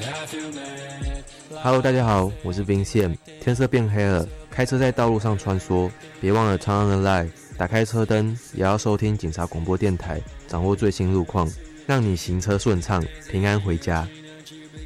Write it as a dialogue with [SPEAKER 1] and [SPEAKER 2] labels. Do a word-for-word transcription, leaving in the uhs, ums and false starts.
[SPEAKER 1] Hello， 大家好，我是冰线。天色变黑了，开车在道路上穿梭，别忘了 Turn on the light， 打开车灯，也要收听警察广播电台，掌握最新路况，让你行车顺畅，平安回家。